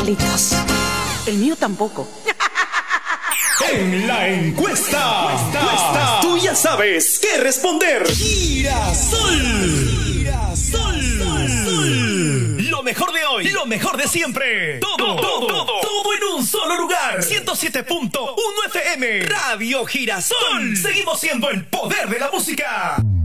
palitos. El mío tampoco. En la encuesta, tú ya sabes qué responder. Girasol. Lo mejor de hoy, lo mejor de siempre. Todo en un solo lugar. 107.1 FM. Radio Girasol. Seguimos siendo el poder de la música.